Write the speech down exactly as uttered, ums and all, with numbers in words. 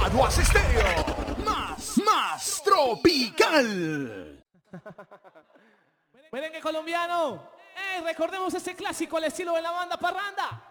Aguas Estéreo, más, más tropical. Merengue colombiano. Eh, recordemos ese clásico al estilo de la banda Parranda.